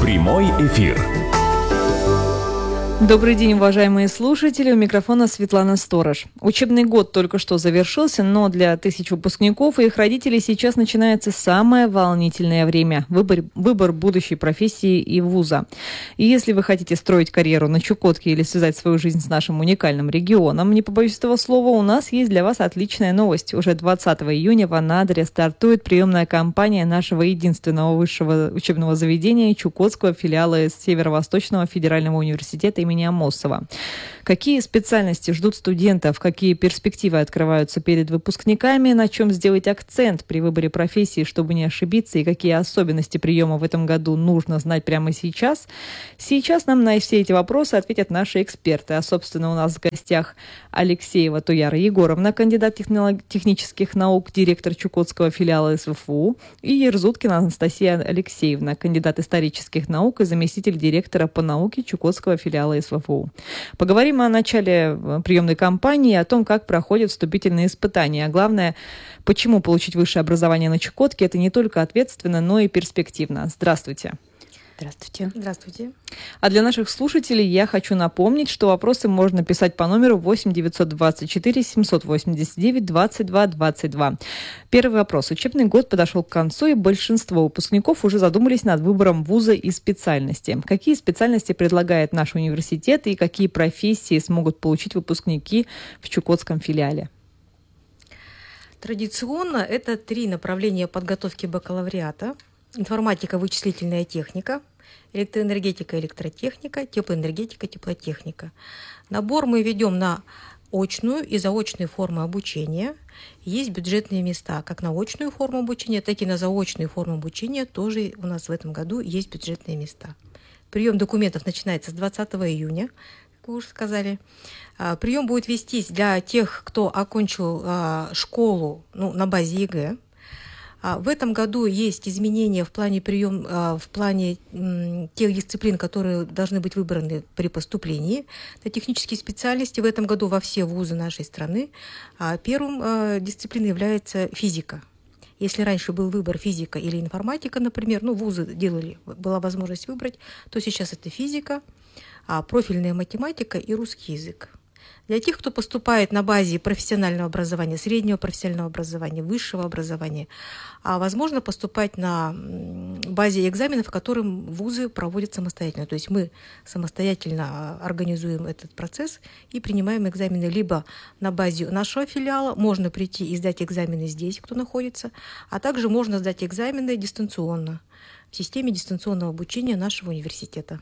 Прямой эфир. Добрый день, уважаемые слушатели. У микрофона Светлана Сторож. Учебный год только что завершился, но для тысяч выпускников и их родителей сейчас начинается самое волнительное время – выбор будущей профессии и вуза. И если вы хотите строить карьеру на Чукотке или связать свою жизнь с нашим уникальным регионом, не побоюсь этого слова, у нас есть для вас отличная новость. Уже 20 июня в Анадыре стартует приемная кампания нашего единственного высшего учебного заведения Чукотского филиала Северо-Восточного федерального университета имени Амосова. Какие специальности ждут студентов, какие перспективы открываются перед выпускниками, на чем сделать акцент при выборе профессии, чтобы не ошибиться, и какие особенности приема в этом году нужно знать прямо сейчас. Сейчас нам на все эти вопросы ответят наши эксперты. А, собственно, у нас в гостях Алексеева Туяра Егоровна, кандидат технических наук, директор Чукотского филиала СВФУ, и Ерзуткина Анастасия Алексеевна, кандидат исторических наук и заместитель директора по науке Чукотского филиала СВФУ. Поговорим о начале приемной кампании, о том, как проходят вступительные испытания. А главное, почему получить высшее образование на Чукотке – это не только ответственно, но и перспективно. Здравствуйте. Здравствуйте. Здравствуйте. А для наших слушателей я хочу напомнить, что вопросы можно писать по номеру 8 924 789 22 22. Первый вопрос. Учебный год подошел к концу, и большинство выпускников уже задумались над выбором вуза и специальности. Какие специальности предлагает наш университет и какие профессии смогут получить выпускники в Чукотском филиале? Традиционно это 3 направления подготовки бакалавриата: информатика, вычислительная техника, электроэнергетика, электротехника, теплоэнергетика, теплотехника. Набор мы ведем на очную и заочную формы обучения. Есть бюджетные места как на очную форму обучения, так и на заочную форму обучения. Тоже у нас в этом году есть бюджетные места. Прием документов начинается с 20 июня, как вы уже сказали. Прием будет вестись для тех, кто окончил школу на базе ЕГЭ. В этом году есть изменения в плане в плане тех дисциплин, которые должны быть выбраны при поступлении на технические специальности. В этом году во все вузы нашей страны первым дисциплиной является физика. Если раньше был выбор физика или информатика, например, вузы была возможность выбрать, то сейчас это физика, профильная математика и русский язык. Для тех, кто поступает на базе профессионального образования, среднего профессионального образования, высшего образования, возможно поступать на базе экзаменов, которые вузы проводят самостоятельно. То есть мы самостоятельно организуем этот процесс и принимаем экзамены либо на базе нашего филиала, можно прийти и сдать экзамены здесь, кто находится, а также можно сдать экзамены дистанционно в системе дистанционного обучения нашего университета.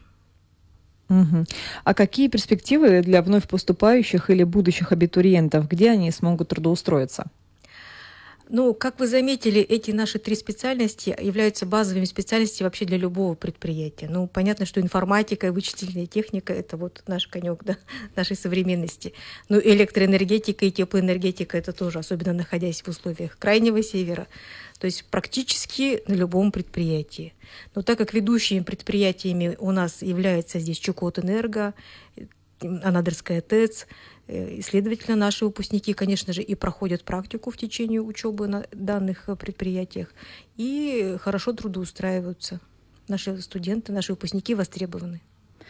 Угу. А какие перспективы для вновь поступающих или будущих абитуриентов? Где они смогут трудоустроиться? Как вы заметили, эти наши 3 специальности являются базовыми специальностями вообще для любого предприятия. Понятно, что информатика и вычислительная техника – это наш конек, нашей современности. Электроэнергетика и теплоэнергетика – это тоже, особенно находясь в условиях крайнего севера, то есть практически на любом предприятии. Но так как ведущими предприятиями у нас является здесь Чукотэнерго, Анадырская ТЭЦ, и, следовательно, наши выпускники, конечно же, и проходят практику в течение учебы на данных предприятиях и хорошо трудоустраиваются. Наши студенты, наши выпускники востребованы.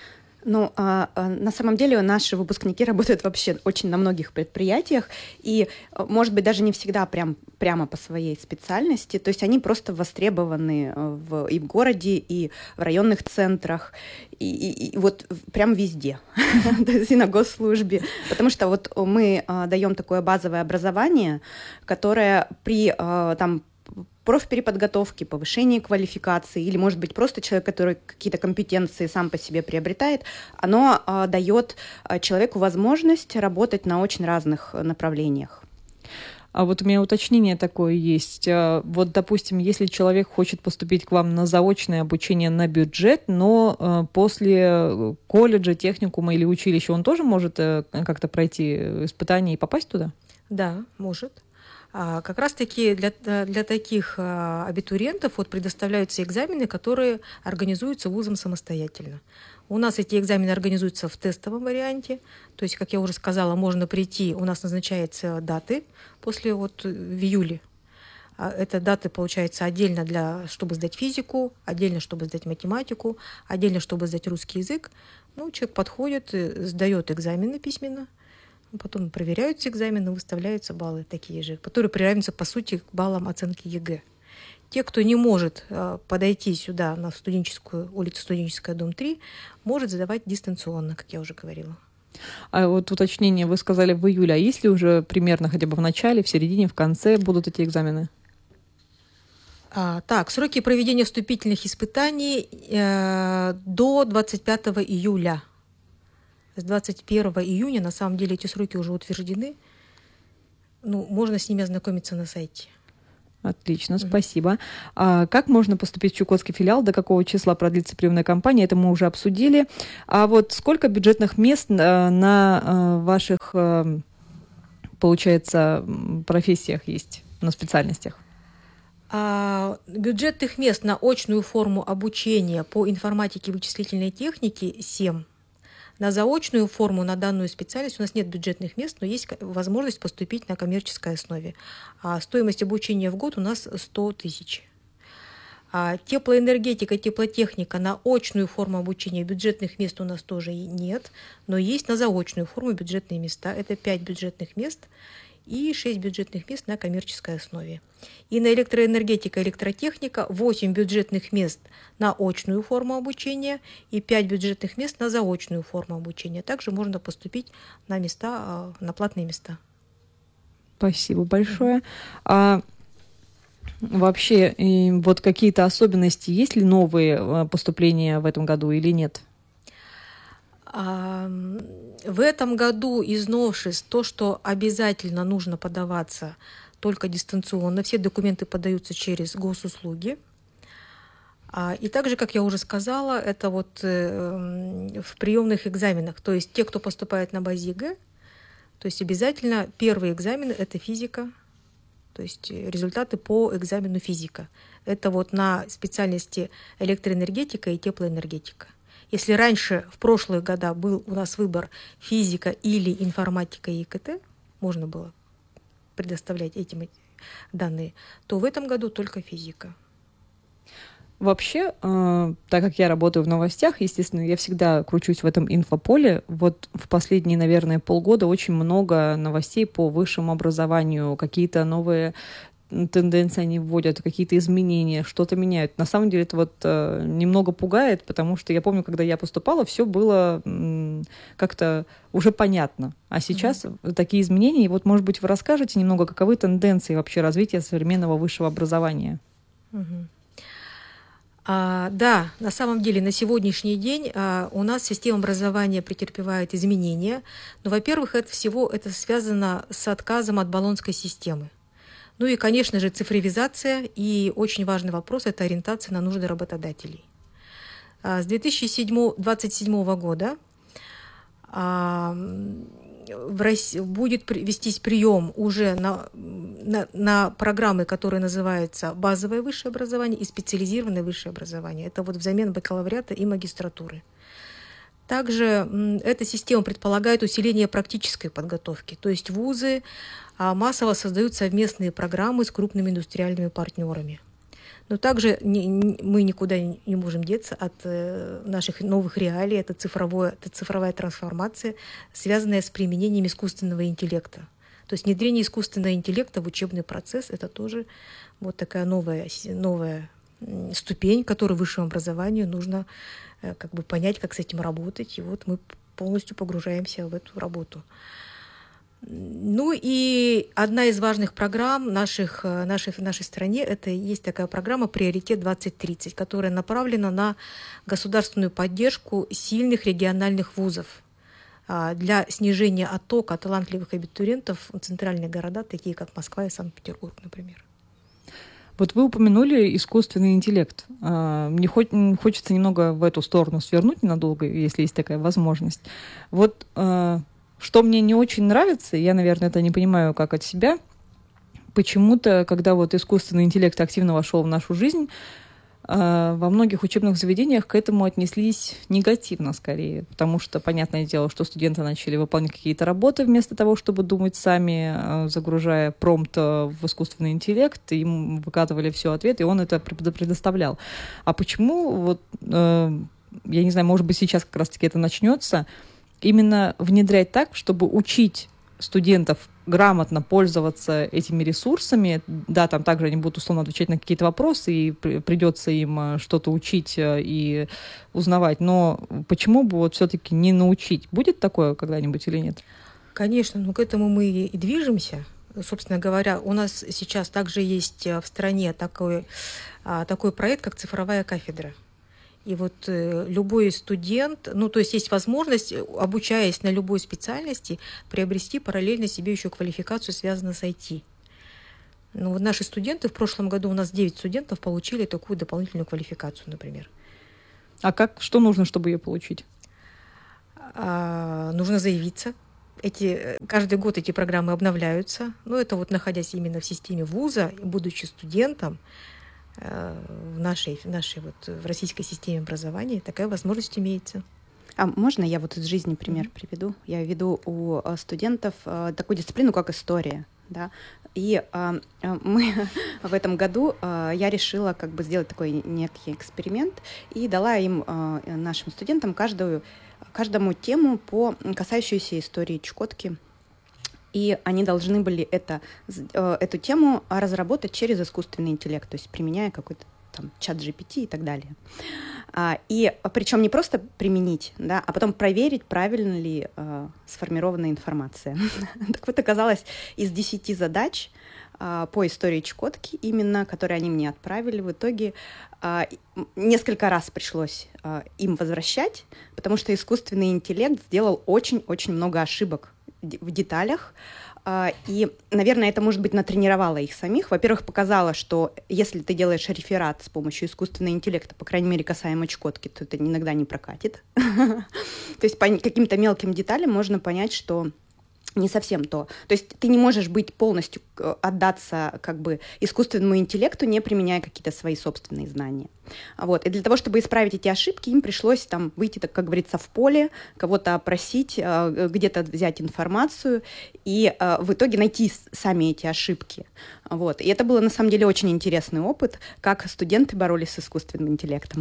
На самом деле наши выпускники работают вообще очень на многих предприятиях, и, может быть, даже не всегда прямо по своей специальности, то есть они просто востребованы и в городе, и в районных центрах, и прям везде, то есть и на госслужбе, потому что мы даем такое базовое образование, которое при профпереподготовке, повышении квалификации, или, может быть, просто человек, который какие-то компетенции сам по себе приобретает, оно дает человеку возможность работать на очень разных направлениях. А у меня уточнение такое есть. Допустим, если человек хочет поступить к вам на заочное обучение на бюджет, но после колледжа, техникума или училища он тоже может как-то пройти испытания и попасть туда? Да, может. Как раз-таки для таких абитуриентов предоставляются экзамены, которые организуются вузом самостоятельно. У нас эти экзамены организуются в тестовом варианте. То есть, как я уже сказала, можно прийти, у нас назначаются даты в июле. Это даты, получается, отдельно чтобы сдать физику, отдельно, чтобы сдать математику, отдельно, чтобы сдать русский язык. Ну, человек подходит, сдает экзамены письменно, потом проверяются экзамены, выставляются баллы такие же, которые приравниваются, по сути, к баллам оценки ЕГЭ. Те, кто не может подойти сюда, на Студенческую, улицу Студенческая, дом 3, может сдавать дистанционно, как я уже говорила. А вот уточнение, вы сказали в июле, а есть ли уже примерно хотя бы в начале, в середине, в конце будут эти экзамены? Так, сроки проведения вступительных испытаний до 25 июля. С 21 июня, на самом деле, эти сроки уже утверждены. Ну, можно с ними ознакомиться на сайте. Отлично, спасибо. А как можно поступить в Чукотский филиал? До какого числа продлится приемная кампания? Это мы уже обсудили. А вот сколько бюджетных мест на ваших, получается, профессиях есть, на специальностях? Бюджетных мест на очную форму обучения по информатике и вычислительной технике 7. На заочную форму, на данную специальность у нас нет бюджетных мест, но есть возможность поступить на коммерческой основе. Стоимость обучения в год у нас 100 тысяч. Теплоэнергетика, теплотехника на очную форму обучения бюджетных мест у нас тоже нет, но есть на заочную форму бюджетные места. Это 5 бюджетных мест и 6 бюджетных мест на коммерческой основе. И на электроэнергетика, электротехника 8 бюджетных мест на очную форму обучения и 5 бюджетных мест на заочную форму обучения. Также можно поступить на места, на платные места. Спасибо большое. А вообще, вот какие-то особенности, есть ли новые поступления в этом году или нет? В этом году из новшеств то, что обязательно нужно подаваться только дистанционно. Все документы подаются через госуслуги. И также, как я уже сказала, это вот в приемных экзаменах. То есть те, кто поступает на базе ЕГЭ, то есть обязательно первый экзамен – это физика, то есть результаты по экзамену физика. Это вот на специальности электроэнергетика и теплоэнергетика. Если раньше, в прошлые года, был у нас выбор физика или информатика и ИКТ, можно было предоставлять эти данные, то в этом году только физика. Вообще, так как я работаю в новостях, естественно, я всегда кручусь в этом инфополе. Вот в последние, наверное, полгода очень много новостей по высшему образованию, какие-то новые тенденции они вводят, какие-то изменения, что-то меняют. На самом деле это вот немного пугает, потому что я помню, когда я поступала, все было как-то уже понятно. А сейчас такие изменения, и вот, может быть, вы расскажете немного, каковы тенденции вообще развития современного высшего образования? Да, на самом деле на сегодняшний день у нас система образования претерпевает изменения. Но, во-первых, это связано с отказом от Болонской системы. Ну и, конечно же, цифровизация, и очень важный вопрос – это ориентация на нужды работодателей. С 2027 года в России будет вестись прием уже на программы, которые называются базовое высшее образование и специализированное высшее образование. Это вот взамен бакалавриата и магистратуры. Также эта система предполагает усиление практической подготовки, то есть вузы массово создают совместные программы с крупными индустриальными партнерами. Но также мы никуда не можем деться от наших новых реалий. Это цифровая трансформация, связанная с применением искусственного интеллекта. То есть внедрение искусственного интеллекта в учебный процесс – это тоже вот такая новая ступень, которую высшему образованию нужно как бы понять, как с этим работать. И вот мы полностью погружаемся в эту работу. Ну и одна из важных программ в нашей стране, это есть такая программа «Приоритет 2030», которая направлена на государственную поддержку сильных региональных вузов для снижения оттока талантливых абитуриентов в центральные города, такие как Москва и Санкт-Петербург, например. Вот вы упомянули искусственный интеллект. Мне хочется немного в эту сторону свернуть ненадолго, если есть такая возможность. Вот что мне не очень нравится, я, наверное, это не понимаю как от себя, почему-то, когда вот искусственный интеллект активно вошел в нашу жизнь, во многих учебных заведениях к этому отнеслись негативно скорее, потому что, понятное дело, что студенты начали выполнять какие-то работы вместо того, чтобы думать сами, загружая промпт в искусственный интеллект, им выкатывали все ответ, и он это предоставлял. А почему, вот, я не знаю, может быть, сейчас как раз-таки это начнется, именно внедрять так, чтобы учить студентов грамотно пользоваться этими ресурсами. Да, там также они будут условно отвечать на какие-то вопросы, и придется им что-то учить и узнавать. Но почему бы вот все-таки не научить? Будет такое когда-нибудь или нет? Конечно, но к этому мы и движемся. Собственно говоря, у нас сейчас также есть в стране такой проект, как цифровая кафедра. И вот любой студент, то есть есть возможность, обучаясь на любой специальности, приобрести параллельно себе еще квалификацию, связанную с IT. Вот наши студенты, в прошлом году у нас 9 студентов получили такую дополнительную квалификацию, например. А что нужно, чтобы ее получить? Нужно заявиться. Каждый год эти программы обновляются. Это вот находясь именно в системе вуза, будучи студентом, в нашей в российской системе образования такая возможность имеется. А можно я вот из жизни пример приведу? Я веду у студентов такую дисциплину, как история. Да? И мы в этом году я решила сделать такой некий эксперимент и дала им, нашим студентам, каждому тему, касающуюся истории Чукотки. И они должны были эту тему разработать через искусственный интеллект, то есть применяя какой-то там чат GPT и так далее. И причем не просто применить, да, а потом проверить, правильно ли сформирована информация. Так вот, оказалось, из 10 задач по истории Чукотки, именно, которые они мне отправили, в итоге несколько раз пришлось им возвращать, потому что искусственный интеллект сделал очень-очень много ошибок в деталях, и, наверное, это, может быть, натренировало их самих. Во-первых, показало, что если ты делаешь реферат с помощью искусственного интеллекта, по крайней мере, касаемо Чукотки, то это иногда не прокатит. То есть по каким-то мелким деталям можно понять, что не совсем то. То есть ты не можешь полностью отдаться искусственному интеллекту, не применяя какие-то свои собственные знания. Вот. И для того, чтобы исправить эти ошибки, им пришлось выйти, как говорится, в поле, кого-то опросить, где-то взять информацию и в итоге найти сами эти ошибки. Вот. И это было, на самом деле, очень интересный опыт, как студенты боролись с искусственным интеллектом.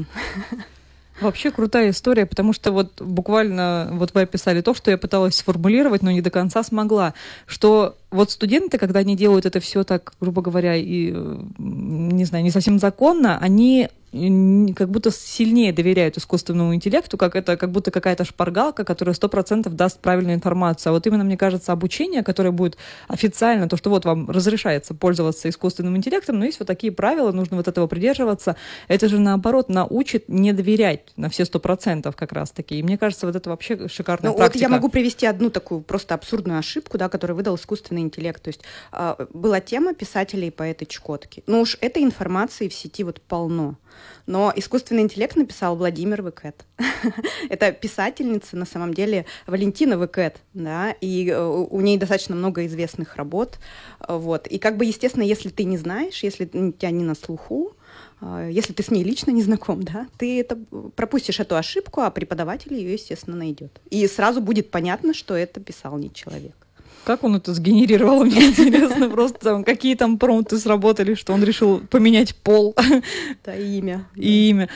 Вообще крутая история, потому что буквально вы описали то, что я пыталась сформулировать, но не до конца смогла, что студенты, когда они делают это все так, грубо говоря, и, не знаю, не совсем законно, они как будто сильнее доверяют искусственному интеллекту, как будто какая-то шпаргалка, которая 100% даст правильную информацию. А вот именно, мне кажется, обучение, которое будет официально, то, что вам разрешается пользоваться искусственным интеллектом, но есть такие правила, нужно этого придерживаться, это же, наоборот, научит не доверять на все 100% как раз-таки. И мне кажется, это вообще шикарная практика. Я могу привести одну такую просто абсурдную ошибку, да, которую выдал искусственный интеллект. То есть была тема писателей и поэты Чукотки. Уж этой информации в сети полно. Но искусственный интеллект написал Владимир Выкэт. Это писательница, на самом деле, Валентина Выкэт, да, и у нее достаточно много известных работ. Вот. И естественно, если ты не знаешь, если у тебя не на слуху, если ты с ней лично не знаком, да, ты пропустишь эту ошибку, а преподаватель ее, естественно, найдет. И сразу будет понятно, что это писал не человек. Как он это сгенерировал, мне интересно, просто какие там промпты сработали, что он решил поменять пол. Да, и имя. И имя.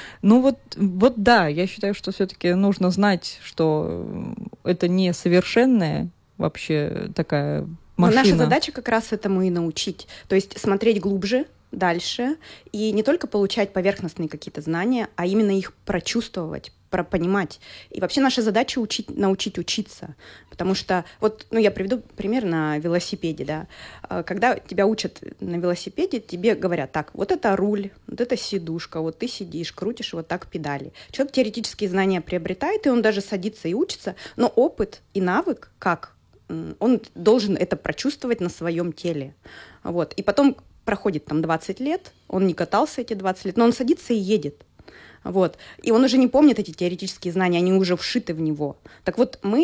Да, я считаю, что все-таки нужно знать, что это не совершенная вообще такая машина. Но наша задача как раз этому и научить. То есть смотреть глубже, дальше, и не только получать поверхностные какие-то знания, а именно их прочувствовать, понимать. И вообще наша задача научить учиться. Потому что, я приведу пример на велосипеде, да. Когда тебя учат на велосипеде, тебе говорят, так, это руль, это сидушка, ты сидишь, крутишь так педали. Человек теоретические знания приобретает, и он даже садится и учится, но опыт и навык, он должен это прочувствовать на своем теле. Вот. И потом проходит 20 лет, он не катался эти 20 лет, но он садится и едет. Вот. И он уже не помнит эти теоретические знания, они уже вшиты в него. Так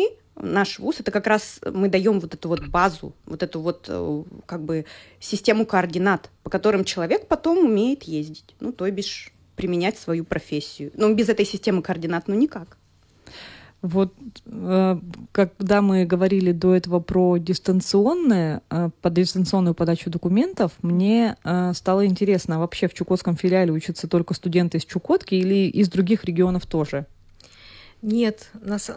наш вуз, это как раз мы даем эту базу, эту систему координат, по которым человек потом умеет ездить. То бишь применять свою профессию. Но без этой системы координат никак. Вот когда мы говорили до этого про дистанционную подачу документов, мне стало интересно, а вообще в Чукотском филиале учатся только студенты из Чукотки или из других регионов тоже? Нет,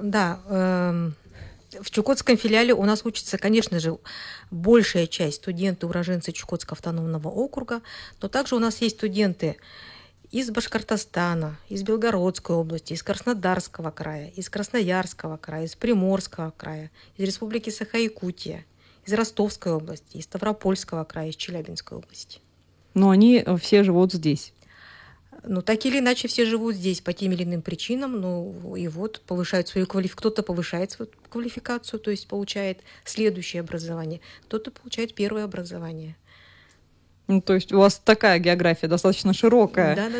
в Чукотском филиале у нас учатся, конечно же, большая часть студенты, уроженцы Чукотского автономного округа, но также у нас есть студенты из Башкортостана, из Белгородской области, из Краснодарского края, из Красноярского края, из Приморского края, из Республики Саха-Якутия, из Ростовской области, из Ставропольского края, из Челябинской области. Но они все живут здесь. Ну, так или иначе, все живут здесь по тем или иным причинам, ну, и вот повышают свою квалификацию. Кто-то повышает свою квалификацию, то есть получает следующее образование, кто-то получает первое образование. Ну, то есть у вас такая география достаточно широкая. Да.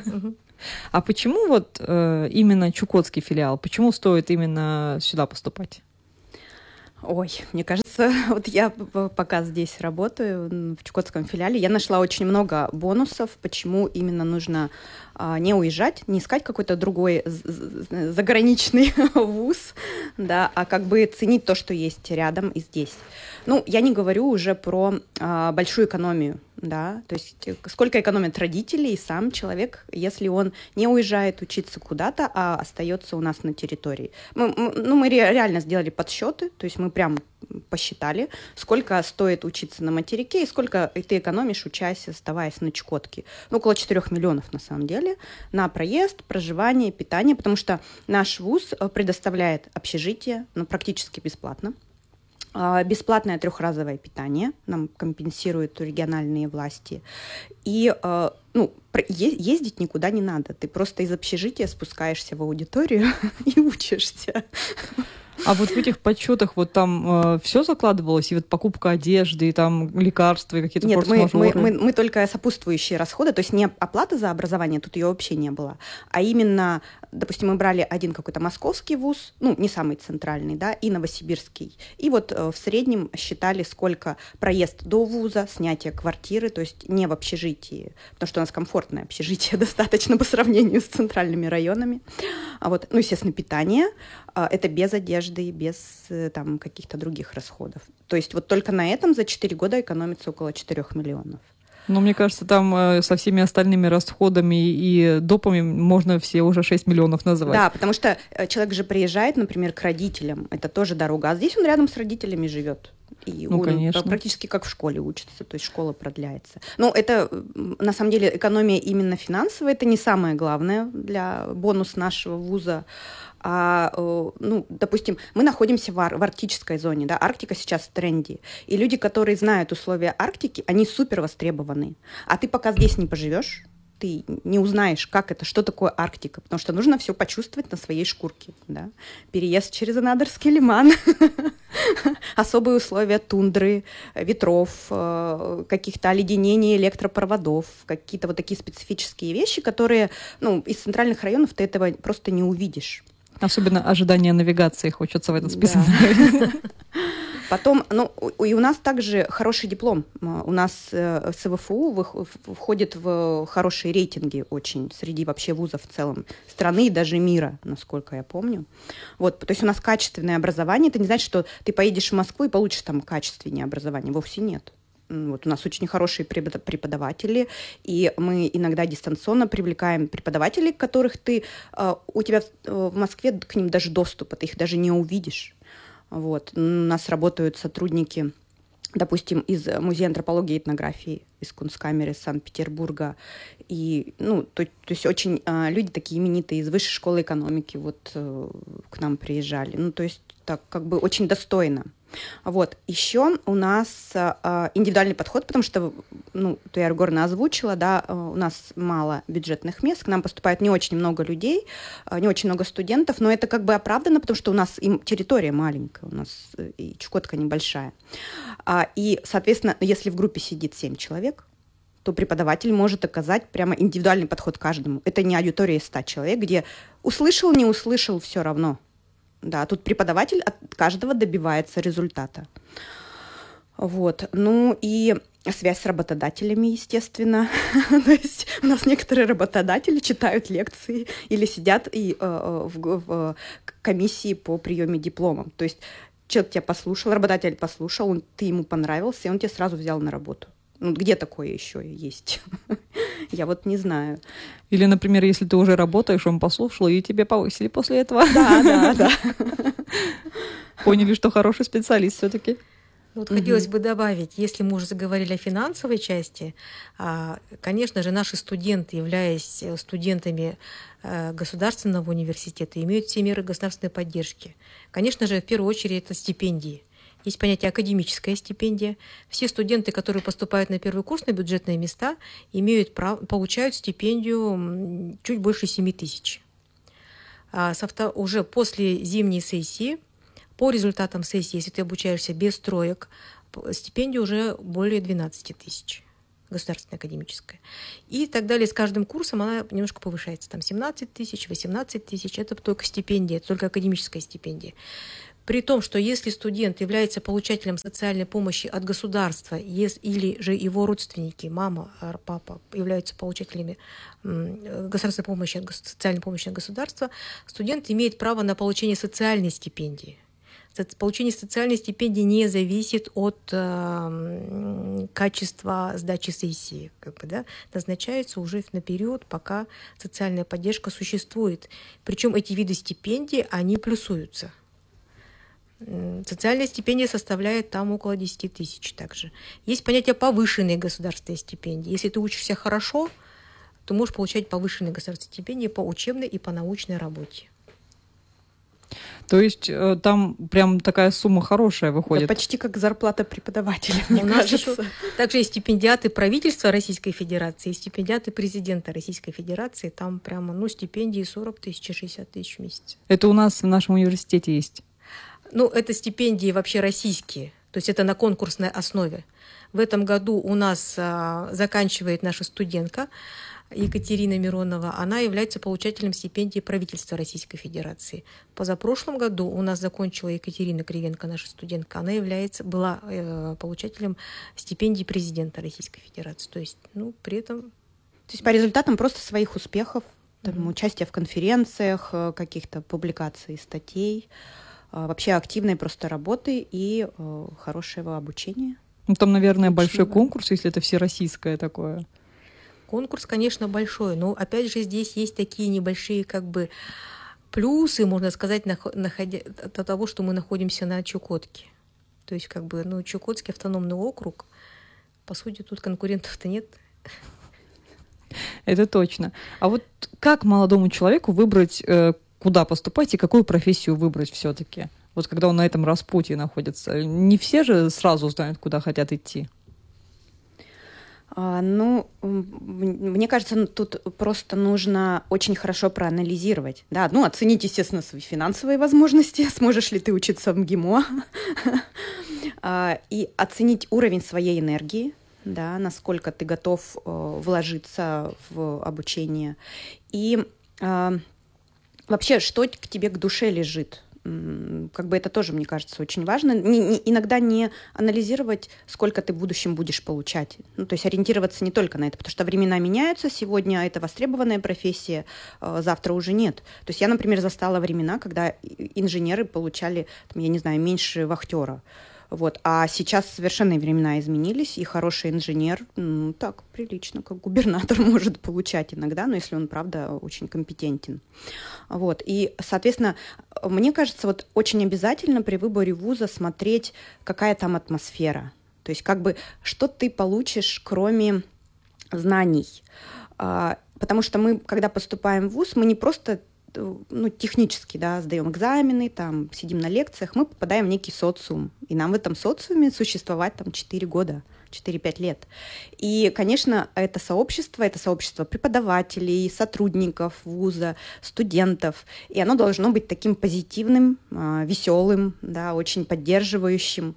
А почему вот именно Чукотский филиал? Почему стоит именно сюда поступать? Ой, мне кажется, вот я пока здесь работаю, в Чукотском филиале, я нашла очень много бонусов, почему именно нужно не уезжать, не искать какой-то другой заграничный вуз, да, а как бы ценить то, что есть рядом и здесь. Ну, я не говорю уже про большую экономию, да, то есть сколько экономят родители и сам человек, если он не уезжает учиться куда-то, а остается у нас на территории. Мы реально сделали подсчеты, то есть мы прям посчитали, сколько стоит учиться на материке и сколько ты экономишь, учась, оставаясь на Чукотке. Ну, около 4 миллионов на самом деле на проезд, проживание, питание, потому что наш вуз предоставляет общежитие, ну, практически бесплатно. Бесплатное 3-разовое питание нам компенсируют региональные власти. И ездить никуда не надо. Ты просто из общежития спускаешься в аудиторию и учишься. А вот в этих подсчетах вот там все закладывалось, и вот покупка одежды, и там лекарства, и какие-то форс-мажоры? Нет, мы только сопутствующие расходы, то есть не оплата за образование, тут ее вообще не было, а именно, допустим, мы брали один какой-то московский вуз, ну, не самый центральный, да, и новосибирский, и вот в среднем считали, сколько проезд до вуза, снятие квартиры, то есть не в общежитии, потому что у нас комфортное общежитие достаточно по сравнению с центральными районами, ну, естественно, питание, это без одежды, без там каких-то других расходов. То есть вот только на этом за 4 года экономится около 4 миллионов. Но мне кажется, там со всеми остальными расходами и допами можно все уже 6 миллионов назвать. Да, потому что человек же приезжает, например, к родителям, это тоже дорога, а здесь он рядом с родителями живет. И он конечно. Практически как в школе учится, то есть школа продляется. Но это, на самом деле, экономия именно финансовая, это не самое главное для бонус нашего вуза. Допустим, мы находимся в арктической зоне, да, Арктика сейчас в тренде, и люди, которые знают условия Арктики, они супер востребованы. А ты пока здесь не поживешь, ты не узнаешь, как это, что такое Арктика, потому что нужно все почувствовать на своей шкурке, да. Переезд через Анадырский лиман, особые условия тундры, ветров, каких-то оледенений электропроводов, какие-то вот такие специфические вещи, которые, из центральных районов ты этого просто не увидишь. Особенно ожидание навигации хочется в этот список. Да. Потом, и у нас также хороший диплом. У нас СВФУ входит в хорошие рейтинги очень среди вообще вузов в целом страны и даже мира, насколько я помню. Вот, то есть у нас качественное образование. Это не значит, что ты поедешь в Москву и получишь там качественнее образование. Вовсе нет. Вот у нас очень хорошие преподаватели, и мы иногда дистанционно привлекаем преподавателей, которых у тебя в Москве к ним даже доступа, ты их даже не увидишь. Вот. У нас работают сотрудники, допустим, из Музея антропологии и этнографии, из Кунсткамеры Санкт-Петербурга. И, то есть очень люди такие именитые из Высшей школы экономики к нам приезжали. То есть так как бы очень достойно. Вот. Еще у нас индивидуальный подход, потому что, я Горна озвучила, да, у нас мало бюджетных мест, к нам поступает не очень много людей, не очень много студентов, но это как бы оправдано, потому что у нас территория маленькая, у нас и Чукотка небольшая. И, соответственно, если в группе сидит 7 человек, то преподаватель может оказать прямо индивидуальный подход каждому. Это не аудитория из 100 человек, где услышал, не услышал, все равно. Да, тут преподаватель от каждого добивается результата. Вот. И Связь с работодателями, естественно. То есть у нас некоторые работодатели читают лекции или сидят в комиссии по приеме дипломов. То есть человек тебя послушал, работодатель послушал, ты ему понравился, и он тебя сразу взял на работу. Ну, где такое еще есть? Я вот не знаю. Или, например, если ты уже работаешь, он послушал, и тебе повысили после этого. Да. Поняли, что хороший специалист все-таки. Вот хотелось бы добавить, если мы уже заговорили о финансовой части, конечно же, наши студенты, являясь студентами государственного университета, имеют все меры государственной поддержки. Конечно же, в первую очередь, это стипендии. Есть понятие академическая стипендия. Все студенты, которые поступают на первый курс на бюджетные места, получают стипендию чуть больше 7 тысяч. Уже после зимней сессии, по результатам сессии, если ты обучаешься без троек, стипендия уже более 12 тысяч, государственная академическая. И так далее. С каждым курсом она немножко повышается. Там 17 тысяч, 18 тысяч. Это только стипендия, это только академическая стипендия. При том, что если студент является получателем социальной помощи от государства, или же его родственники, мама, папа, являются получателями государственной помощи, социальной помощи от государства, студент имеет право на получение социальной стипендии. Получение социальной стипендии не зависит от качества сдачи сессии. Назначается уже на период, пока социальная поддержка существует. Причем эти виды стипендий, они плюсуются. Социальная стипендия составляет там около 10 тысяч также. Есть понятие повышенной государственной стипендии. Если ты учишься хорошо, то можешь получать повышенные государственные стипендии по учебной и по научной работе. То есть там прям такая сумма хорошая выходит. Это почти как зарплата преподавателя, мне кажется. Также есть стипендиаты правительства Российской Федерации и стипендиаты президента Российской Федерации. Там прямо стипендии 40 тысяч и 60 тысяч в месяц. Это у нас в нашем университете есть? Это стипендии вообще российские. То есть это на конкурсной основе. В этом году у нас заканчивает наша студентка Екатерина Миронова, она является получателем стипендии правительства Российской Федерации. Позапрошлом году у нас закончила Екатерина Кривенко, наша студентка, она была получателем стипендии президента Российской Федерации. То есть, при этом... То есть по результатам просто своих успехов, участия в конференциях, каких-то публикаций, статей, вообще активной просто работы и хорошего обучения. Там, наверное, большой конкурс, если это всероссийское такое. Конкурс, конечно, большой, но опять же здесь есть такие небольшие плюсы, можно сказать, от того, что мы находимся на Чукотке. То есть Чукотский автономный округ, по сути, тут конкурентов-то нет. Это точно. А вот как молодому человеку выбрать, куда поступать и какую профессию выбрать все-таки? Вот когда он на этом распутье находится. Не все же сразу знают, куда хотят идти. Мне кажется, тут просто нужно очень хорошо проанализировать. Да, оценить, естественно, свои финансовые возможности, сможешь ли ты учиться в МГИМО, и оценить уровень своей энергии, да, насколько ты готов вложиться в обучение, и вообще, что к тебе к душе лежит. Это тоже, мне кажется, очень важно. Иногда не анализировать, сколько ты в будущем будешь получать. То есть ориентироваться не только на это, потому что времена меняются. Сегодня это востребованная профессия, завтра уже нет. То есть я, например, застала времена, когда инженеры получали, меньше вахтера. А сейчас совершенно времена изменились, и хороший инженер, так прилично, как губернатор может получать иногда, но если он, правда, очень компетентен. И, соответственно, мне кажется, очень обязательно при выборе вуза смотреть, какая там атмосфера. То есть что ты получишь, кроме знаний. Потому что мы, когда поступаем в вуз, мы не просто технически, сдаем экзамены, сидим на лекциях, мы попадаем в некий социум. И нам в этом социуме существовать 4 года, 4-5 лет. И, конечно, это сообщество преподавателей, сотрудников вуза, студентов. И оно должно быть таким позитивным, веселым, очень поддерживающим.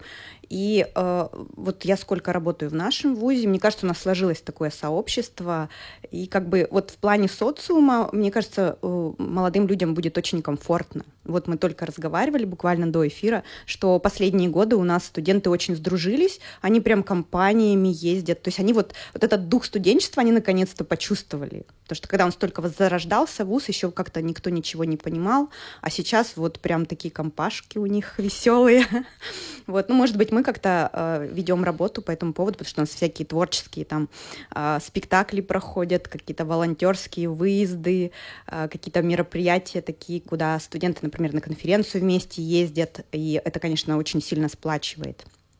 И вот я сколько работаю в нашем вузе, мне кажется, у нас сложилось такое сообщество, и как бы вот в плане социума, мне кажется, молодым людям будет очень комфортно. Вот мы только разговаривали буквально до эфира, что последние годы у нас студенты очень сдружились, они прям компаниями ездят, то есть они вот этот дух студенчества они наконец-то почувствовали. Потому что когда он столько возрождался, вуз еще как-то никто ничего не понимал, а сейчас вот прям такие компашки у них веселые. Вот, ну, может быть, мы как-то ведем работу по этому поводу, потому что у нас всякие творческие там спектакли проходят, какие-то волонтерские выезды, какие-то мероприятия такие, куда студенты, например, на конференцию вместе ездят, и это, конечно, очень сильно сплачивает.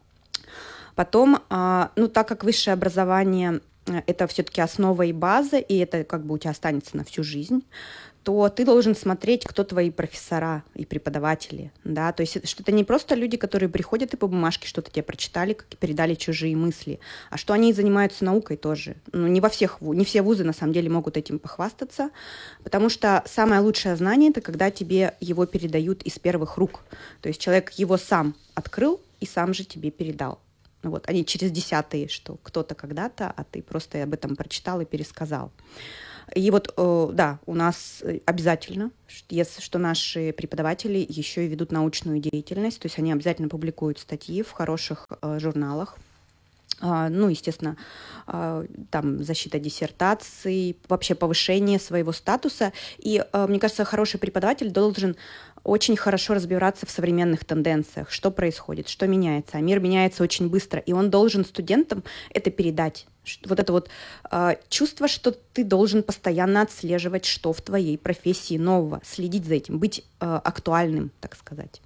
Потом, ну, так как высшее образование это все-таки основа и база, и это как бы у тебя останется на всю жизнь, то ты должен смотреть, кто твои профессора и преподаватели, да, то есть что это не просто люди, которые приходят и по бумажке что-то тебе прочитали, как передали чужие мысли, а что они занимаются наукой тоже. Ну, не все вузы на самом деле могут этим похвастаться, потому что самое лучшее знание — это когда тебе его передают из первых рук, то есть человек его сам открыл и сам же тебе передал. Вот, они через десятые, что кто-то когда-то, а ты просто об этом прочитал и пересказал. И вот, да, у нас обязательно, что наши преподаватели еще и ведут научную деятельность, то есть они обязательно публикуют статьи в хороших журналах. Ну, естественно, там защита диссертаций, вообще повышение своего статуса. И, мне кажется, хороший преподаватель должен очень хорошо разбираться в современных тенденциях, что происходит, что меняется. А мир меняется очень быстро, и он должен студентам это передать. Вот это вот чувство, что ты должен постоянно отслеживать, что в твоей профессии нового, следить за этим, быть актуальным, так сказать.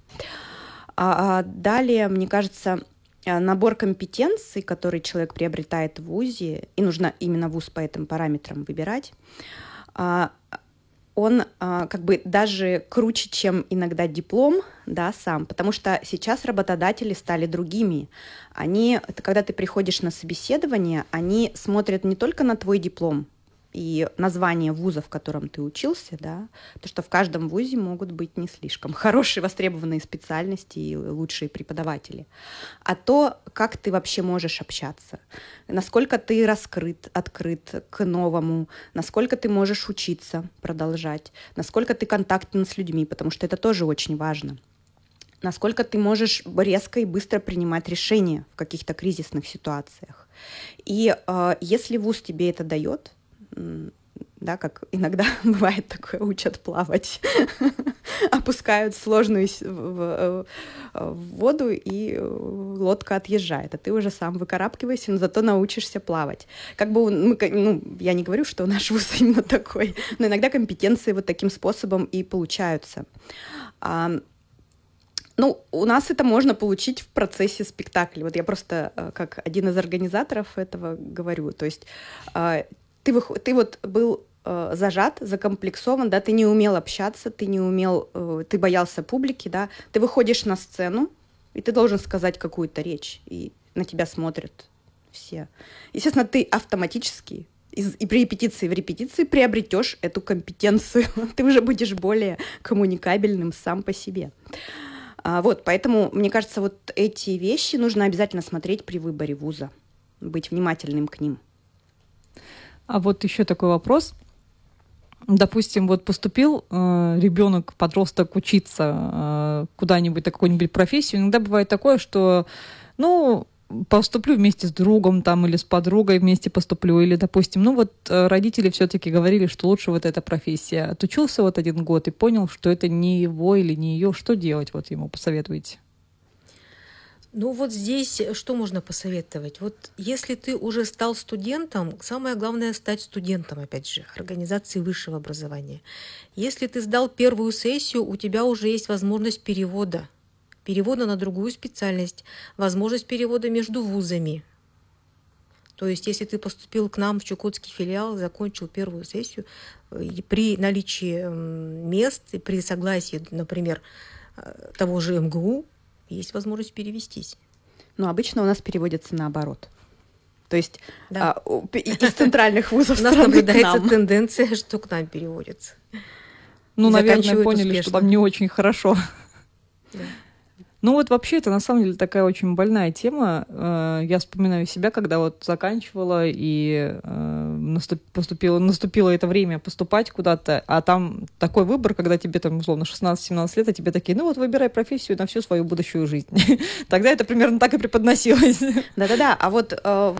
Далее, мне кажется, набор компетенций, который человек приобретает в вузе, и нужно именно вуз по этим параметрам выбирать, он как бы даже круче, чем иногда диплом, да, сам, потому что сейчас работодатели стали другими. Когда ты приходишь на собеседование, они смотрят не только на твой диплом и название вуза, в котором ты учился, да, потому что в каждом вузе могут быть не слишком хорошие востребованные специальности и лучшие преподаватели, а то, как ты вообще можешь общаться, насколько ты раскрыт, открыт к новому, насколько ты можешь учиться, продолжать, насколько ты контактен с людьми, потому что это тоже очень важно, насколько ты можешь резко и быстро принимать решения в каких-то кризисных ситуациях. И если вуз тебе это дает, да, как иногда бывает такое, учат плавать, опускают сложную в воду, и лодка отъезжает, а ты уже сам выкарабкиваешься, но зато научишься плавать. Как бы, я не говорю, что наш вуз именно такой, но иногда компетенции вот таким способом и получаются. У нас это можно получить в процессе спектакля. Вот я просто как один из организаторов этого говорю, то есть ты вот был зажат, закомплексован, да, ты не умел общаться, ты боялся публики, да, ты выходишь на сцену, и ты должен сказать какую-то речь, и на тебя смотрят все. Естественно, ты автоматически и при репетиции в репетиции приобретешь эту компетенцию, ты уже будешь более коммуникабельным сам по себе. Вот, поэтому, мне кажется, вот эти вещи нужно обязательно смотреть при выборе вуза, быть внимательным к ним. А вот еще такой вопрос. Допустим, вот поступил ребенок, подросток учиться куда-нибудь на какую-нибудь профессию. Иногда бывает такое, что, поступлю вместе с другом там, или с подругой вместе поступлю, или, допустим, родители все-таки говорили, что лучше вот эта профессия. Отучился вот 1 год и понял, что это не его или не ее. Что делать, вот ему посоветуете? Вот здесь что можно посоветовать? Вот если ты уже стал студентом, самое главное стать студентом, опять же, организации высшего образования. Если ты сдал первую сессию, у тебя уже есть возможность перевода на другую специальность, возможность перевода между вузами. То есть если ты поступил к нам в Чукотский филиал, закончил первую сессию, при наличии мест, при согласии, например, того же МГУ, есть возможность перевестись. Обычно у нас переводятся наоборот. То есть из центральных вузов у нас наблюдается тенденция, что к нам переводятся. Наверное, поняли, что там не очень хорошо. Да. Ну вот вообще это на самом деле такая очень больная тема. Я вспоминаю себя, когда вот заканчивала и наступило это время поступать куда-то, а там такой выбор, когда тебе там условно 16-17 лет, а тебе такие, ну вот выбирай профессию на всю свою будущую жизнь. Тогда это примерно так и преподносилось. Да-да-да, а вот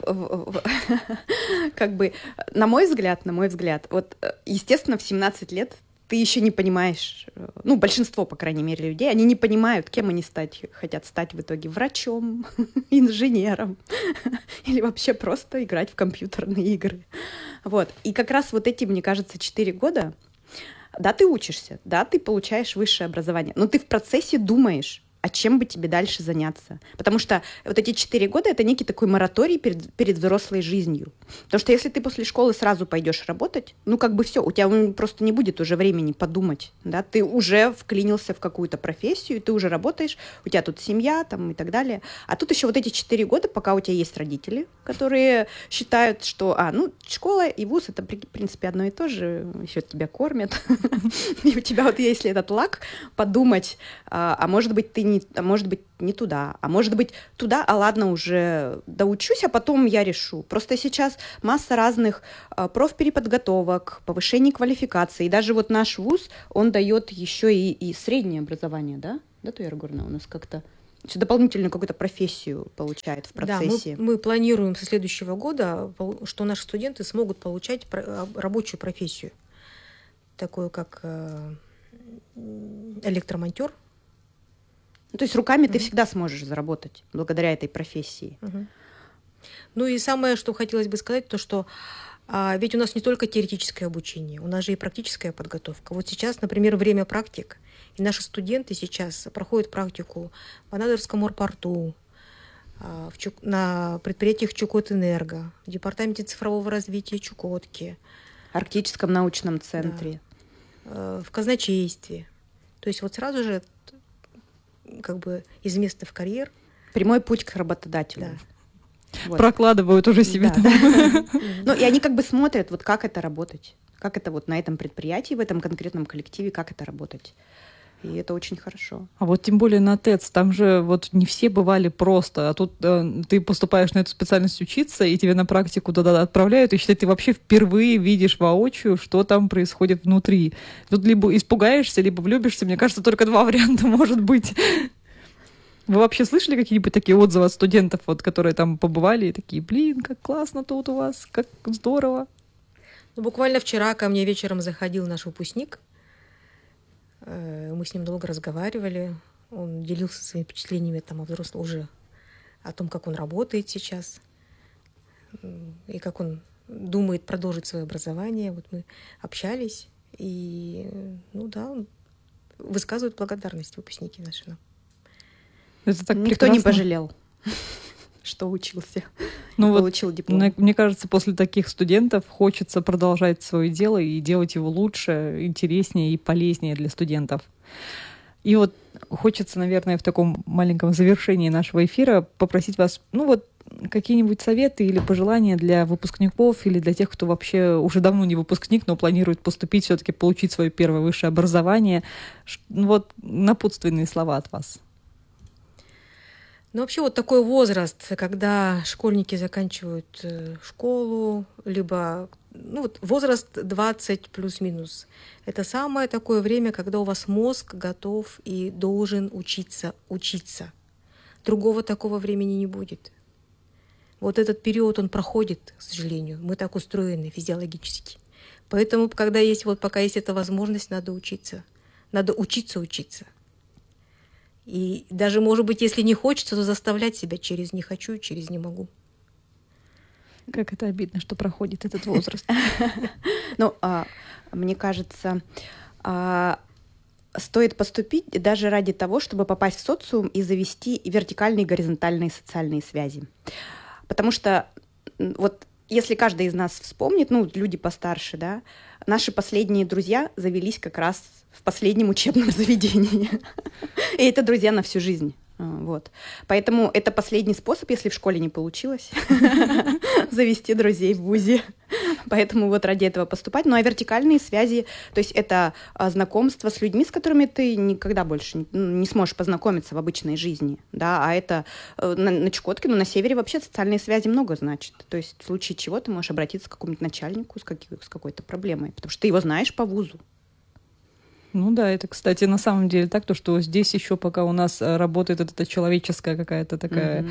как бы, на мой взгляд, вот, естественно, в 17 лет ты еще не понимаешь, ну, большинство, по крайней мере, людей, они не понимают, кем они хотят стать в итоге: врачом, инженером или вообще просто играть в компьютерные игры. Вот. И как раз вот эти, мне кажется, 4 года, да, ты учишься, да, ты получаешь высшее образование, но ты в процессе думаешь, а чем бы тебе дальше заняться. Потому что вот эти 4 года — это некий такой мораторий перед взрослой жизнью. Потому что если ты после школы сразу пойдешь работать, ну как бы все, у тебя просто не будет уже времени подумать. Да? Ты уже вклинился в какую-то профессию, ты уже работаешь, у тебя тут семья там, и так далее. А тут еще вот эти 4 года, пока у тебя есть родители, которые считают, что школа и вуз — это, в принципе, одно и то же, еще тебя кормят. И у тебя вот есть этот лак подумать, а может быть, может быть, не туда, а может быть, туда, а ладно, уже доучусь, а потом я решу. Просто сейчас масса разных профпереподготовок, повышений квалификации. И даже вот наш вуз, он дает еще и среднее образование, да? Да, Туяра Егоровна, у нас как-то дополнительную какую-то профессию получает в процессе. Да, мы планируем со следующего года, что наши студенты смогут получать рабочую профессию, такую как электромонтер. То есть руками ты всегда сможешь заработать благодаря этой профессии. Ну и самое, что хотелось бы сказать, то что ведь у нас не только теоретическое обучение, у нас же и практическая подготовка. Вот сейчас, например, время практик, и наши студенты сейчас проходят практику в Анадырском морпорту, на предприятиях Чукотэнерго, в департаменте цифрового развития Чукотки, Арктическом научном центре, в казначействе. То есть вот сразу же как бы из места в карьер. Прямой путь к работодателю. Да. Вот. Прокладывают уже себе. Да. Ну, и они как бы смотрят, вот как это работать, как это вот на этом предприятии, в этом конкретном коллективе, как это работать. И это очень хорошо. А вот тем более на ТЭЦ, там же вот не все бывали просто, а тут ты поступаешь на эту специальность учиться, и тебя на практику туда отправляют, и считай, ты вообще впервые видишь воочию, что там происходит внутри. Тут либо испугаешься, либо влюбишься. Мне кажется, только 2 варианта может быть. Вы вообще слышали какие-нибудь такие отзывы от студентов, вот, которые там побывали, и такие: блин, как классно тут у вас, как здорово? Ну, буквально вчера ко мне вечером заходил наш выпускник. Мы с ним долго разговаривали. Он делился своими впечатлениями там, уже о том, как он работает сейчас, и как он думает продолжить свое образование. Вот мы общались, и, он высказывает благодарность выпускники наши нам. Это так Никто прекрасно. не пожалел, что учился, получил диплом. Мне кажется, после таких студентов хочется продолжать свое дело и делать его лучше, интереснее и полезнее для студентов. И вот хочется, наверное, в таком маленьком завершении нашего эфира попросить вас, какие-нибудь советы или пожелания для выпускников или для тех, кто вообще уже давно не выпускник, но планирует поступить, все-таки получить свое первое высшее образование. Напутственные слова от вас. Ну, вообще вот такой возраст, когда школьники заканчивают школу, либо возраст 20 плюс-минус, это самое такое время, когда у вас мозг готов и должен учиться. Другого такого времени не будет. Вот этот период, он проходит, к сожалению. Мы так устроены физиологически. Поэтому, пока есть эта возможность, надо учиться. Надо учиться. И даже, может быть, если не хочется, то заставлять себя через «не хочу», через «не могу». Как это обидно, что проходит этот возраст. Мне кажется, стоит поступить даже ради того, чтобы попасть в социум и завести вертикальные и горизонтальные социальные связи. Потому что если каждый из нас вспомнит, люди постарше, да, наши последние друзья завелись как раз в последнем учебном заведении. И это друзья на всю жизнь. Вот. Поэтому это последний способ, если в школе не получилось, завести друзей в вузе. поэтому вот ради этого поступать. Ну, а вертикальные связи, то есть это знакомство с людьми, с которыми ты никогда больше не сможешь познакомиться в обычной жизни, да, а это на Чукотке, ну, на севере вообще социальные связи много значит. То есть в случае чего ты можешь обратиться к какому-нибудь начальнику с какой-то проблемой, потому что ты его знаешь по вузу. Ну да, это, кстати, на самом деле так, то, что здесь еще пока у нас работает эта человеческая какая-то такая...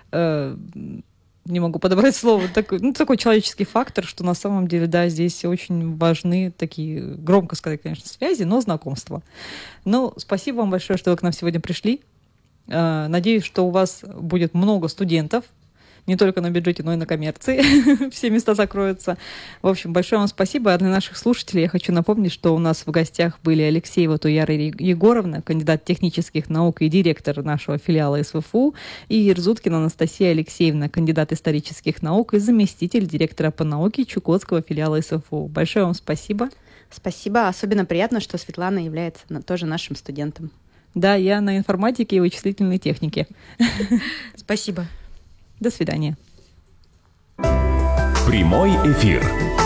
не могу подобрать слово, такой человеческий фактор, что на самом деле, да, здесь очень важны такие, громко сказать, конечно, связи, но знакомства. Ну, спасибо вам большое, что вы к нам сегодня пришли. Надеюсь, что у вас будет много студентов, не только на бюджете, но и на коммерции. Все места закроются. В общем, большое вам спасибо. А для наших слушателей я хочу напомнить, что у нас в гостях были Алексеева Туяра Егоровна, кандидат технических наук и директор нашего филиала СВФУ, и Ерзуткина Анастасия Алексеевна, кандидат исторических наук и заместитель директора по науке Чукотского филиала СВФУ. Большое вам спасибо. Спасибо. Особенно приятно, что Светлана является тоже нашим студентом. Да, я на информатике и вычислительной технике. Спасибо. До свидания. Прямой эфир.